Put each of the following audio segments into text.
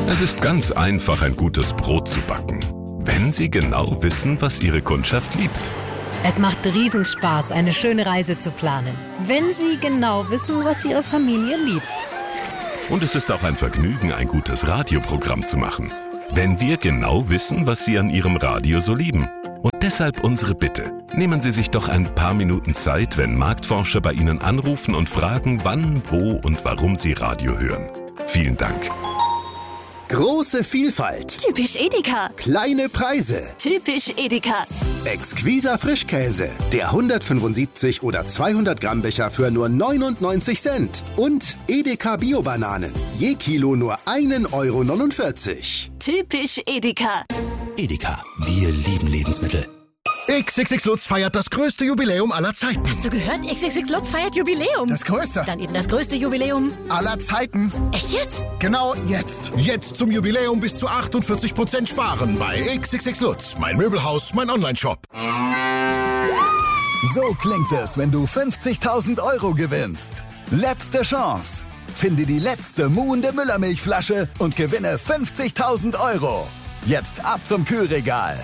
Es ist ganz einfach, ein gutes Brot zu backen, wenn Sie genau wissen, was Ihre Kundschaft liebt. Es macht Riesenspaß, eine schöne Reise zu planen, wenn Sie genau wissen, was Ihre Familie liebt. Und es ist auch ein Vergnügen, ein gutes Radioprogramm zu machen, wenn wir genau wissen, was Sie an Ihrem Radio so lieben. Und deshalb unsere Bitte. Nehmen Sie sich doch ein paar Minuten Zeit, wenn Marktforscher bei Ihnen anrufen und fragen, wann, wo und warum Sie Radio hören. Vielen Dank. Große Vielfalt. Typisch Edeka. Kleine Preise. Typisch Edeka. Exquiser Frischkäse. Der 175 oder 200 Gramm Becher für nur 99 Cent. Und Edeka Bio-Bananen. Je Kilo nur 1,49 Euro. Typisch Edeka. Edeka, wir lieben Lebensmittel. XXX Lutz feiert das größte Jubiläum aller Zeiten. Hast du gehört? XXX Lutz feiert Jubiläum. Das größte. Dann eben das größte Jubiläum aller Zeiten. Echt jetzt? Genau jetzt. Jetzt zum Jubiläum bis zu 48% sparen bei XXX Lutz. Mein Möbelhaus, mein Onlineshop. So klingt es, wenn du 50.000 Euro gewinnst. Letzte Chance. Finde die letzte muhende Müllermilchflasche und gewinne 50.000 Euro. Jetzt ab zum Kühlregal.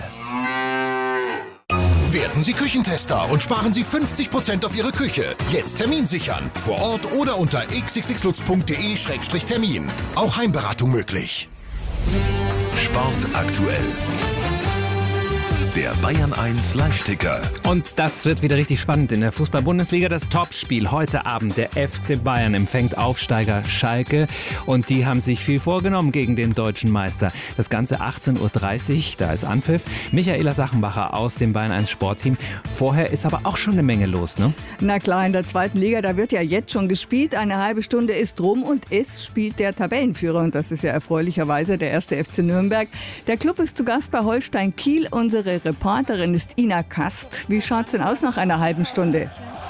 Werden Sie Küchentester und sparen Sie 50% auf Ihre Küche. Jetzt Termin sichern. Vor Ort oder unter xxxlutz.de/termin. Auch Heimberatung möglich. Sport aktuell. Der Bayern 1 Live-Ticker. Und das wird wieder richtig spannend in der Fußball-Bundesliga. Das Topspiel heute Abend. Der FC Bayern empfängt Aufsteiger Schalke. Und die haben sich viel vorgenommen gegen den deutschen Meister. Das Ganze 18.30 Uhr, da ist Anpfiff. Michaela Sachenbacher aus dem Bayern 1 Sportteam. Vorher ist aber auch schon eine Menge los, ne? Na klar, in der zweiten Liga, da wird ja jetzt schon gespielt. Eine halbe Stunde ist rum und es spielt der Tabellenführer. Und das ist ja erfreulicherweise der 1. FC Nürnberg. Der Club ist zu Gast bei Holstein Kiel. Unsere Reporterin ist Ina Kast. Wie schaut's denn aus nach einer halben Stunde?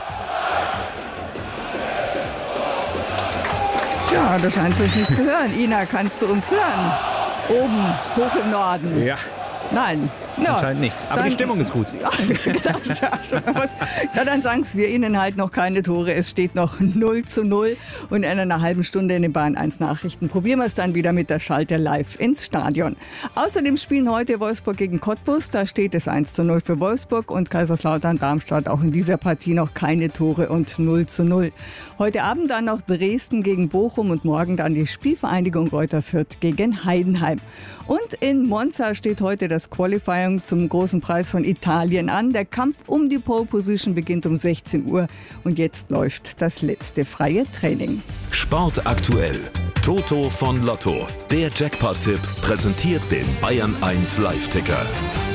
Ja, das scheint sich nicht zu hören. Ina, kannst du uns hören? Oben, hoch im Norden. Ja. Nein. Ja, anscheinend nicht. Aber dann, die Stimmung ist gut. Ja, das ist ja schon was. Ja, dann sagen wir Ihnen halt noch keine Tore. Es steht noch 0:0. Und in einer halben Stunde in den Bayern 1 Nachrichten probieren wir es dann wieder mit der Schalte live ins Stadion. Außerdem spielen heute Wolfsburg gegen Cottbus. Da steht es 1:0 für Wolfsburg und Kaiserslautern-Darmstadt auch in dieser Partie noch keine Tore und 0:0. Heute Abend dann noch Dresden gegen Bochum und morgen dann die Spielvereinigung Greuther Fürth gegen Heidenheim. Und in Monza steht heute das Qualifying zum großen Preis von Italien an. Der Kampf um die Pole Position beginnt um 16 Uhr und jetzt läuft das letzte freie Training. Sport aktuell. Toto von Lotto. Der Jackpot-Tipp präsentiert den Bayern 1 Live-Ticker.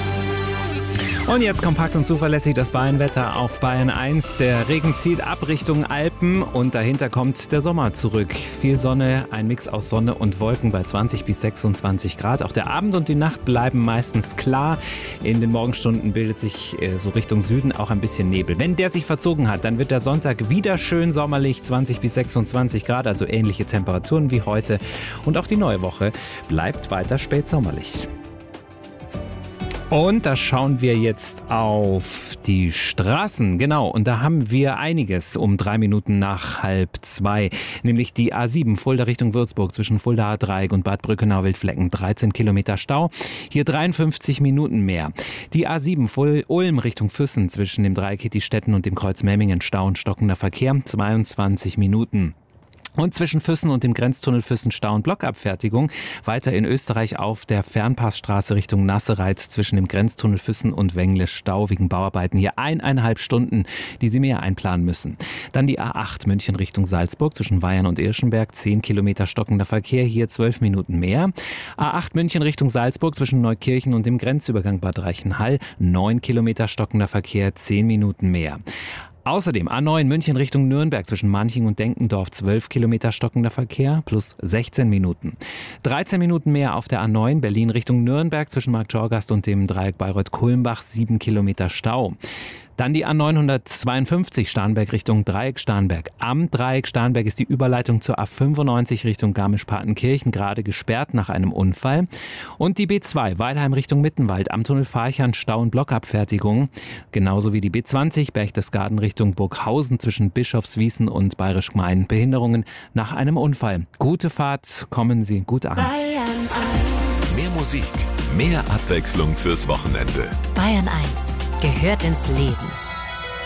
Und jetzt kompakt und zuverlässig das Bayern-Wetter auf Bayern 1. Der Regen zieht ab Richtung Alpen und dahinter kommt der Sommer zurück. Viel Sonne, ein Mix aus Sonne und Wolken bei 20 bis 26 Grad. Auch der Abend und die Nacht bleiben meistens klar. In den Morgenstunden bildet sich so Richtung Süden auch ein bisschen Nebel. Wenn der sich verzogen hat, dann wird der Sonntag wieder schön sommerlich, 20 bis 26 Grad, also ähnliche Temperaturen wie heute. Und auch die neue Woche bleibt weiter spätsommerlich. Und da schauen wir jetzt auf die Straßen. Genau, und da haben wir einiges um 3 Minuten nach 1:30. Nämlich die A7 Fulda Richtung Würzburg zwischen Fuldaer Dreieck und Bad Brückenau-Wildflecken. 13 Kilometer Stau. Hier 53 Minuten mehr. Die A7 Ulm Richtung Füssen zwischen dem Dreieck Hittistetten und dem Kreuz Memmingen. Stau und stockender Verkehr. 22 Minuten. Und zwischen Füssen und dem Grenztunnel Füssen Stau- und Blockabfertigung. Weiter in Österreich auf der Fernpassstraße Richtung Nassereiz zwischen dem Grenztunnel Füssen und Wengle Stau wegen Bauarbeiten. Hier 1,5 Stunden, die Sie mehr einplanen müssen. Dann die A8 München Richtung Salzburg zwischen Weyern und Irschenberg. 10 Kilometer stockender Verkehr, hier 12 Minuten mehr. A8 München Richtung Salzburg zwischen Neukirchen und dem Grenzübergang Bad Reichenhall. 9 Kilometer stockender Verkehr, 10 Minuten mehr. Außerdem A9 München Richtung Nürnberg zwischen Manching und Denkendorf 12 Kilometer stockender Verkehr plus 16 Minuten. 13 Minuten mehr auf der A9 Berlin Richtung Nürnberg zwischen Marktschorgast und dem Dreieck Bayreuth-Kulmbach 7 Kilometer Stau. Dann die A952 Starnberg Richtung Dreieck Starnberg. Am Dreieck Starnberg ist die Überleitung zur A95 Richtung Garmisch-Partenkirchen gerade gesperrt nach einem Unfall. Und die B2 Weilheim Richtung Mittenwald am Tunnel Farchern Stau- und Blockabfertigung. Genauso wie die B20 Berchtesgaden Richtung Burghausen zwischen Bischofswiesen und Bayerisch-Gmein. Behinderungen nach einem Unfall. Gute Fahrt, kommen Sie gut an. Mehr Musik, mehr Abwechslung fürs Wochenende. Bayern 1 gehört ins Leben.